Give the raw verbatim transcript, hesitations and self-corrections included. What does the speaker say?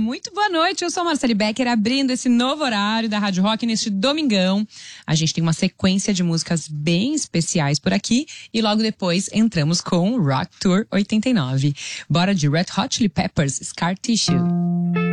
muito boa noite. Eu sou a Marcele Becker, abrindo esse novo horário da Rádio Rock neste domingão. A gente tem uma sequência de músicas bem especiais por aqui e logo depois entramos com o Rock Tour oitenta e nove. Bora de Red Hot Chili Peppers, Scar Tissue.